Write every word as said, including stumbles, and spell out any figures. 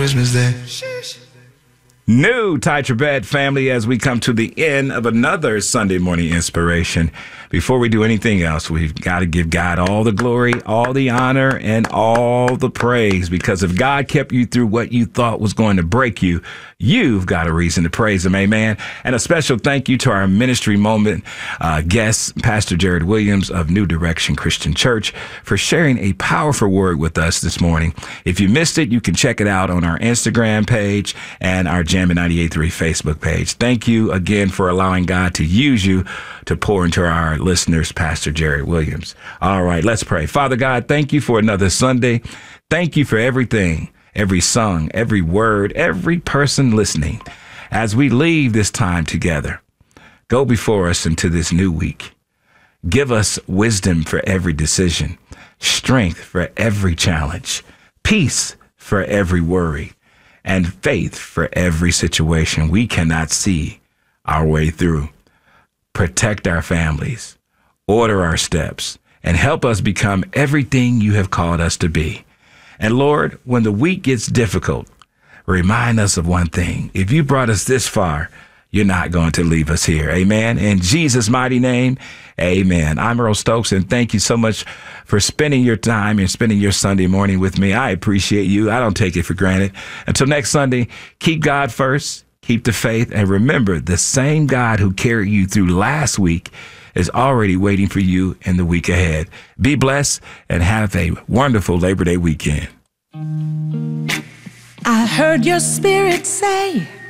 Christmas Day. New Ty Tribbett family, as we come to the end of another Sunday morning inspiration. Before we do anything else, we've got to give God all the glory, all the honor, and all the praise, because if God kept you through what you thought was going to break you, you've got a reason to praise him. Amen. And a special thank you to our ministry moment uh, guest, Pastor Jared Williams of New Direction Christian Church, for sharing a powerful word with us this morning. If you missed it, you can check it out on our Instagram page and our Jammin' ninety-eight point three Facebook page. Thank you again for allowing God to use you to pour into our listeners, Pastor Jared Williams. All right, let's pray. Father God, thank you for another Sunday. Thank you for everything, every song, every word, every person listening. As we leave this time together, go before us into this new week. Give us wisdom for every decision, strength for every challenge, peace for every worry, and faith for every situation we cannot see our way through. Protect our families, order our steps, and help us become everything you have called us to be. And Lord, when the week gets difficult, remind us of one thing. If you brought us this far, you're not going to leave us here. Amen. In Jesus' mighty name, amen. I'm Earl Stokes, and thank you so much for spending your time and spending your Sunday morning with me. I appreciate you. I don't take it for granted. Until next Sunday, keep God first, keep the faith, and remember, the same God who carried you through last week is already waiting for you in the week ahead. Be blessed and have a wonderful Labor Day weekend. I heard your spirit say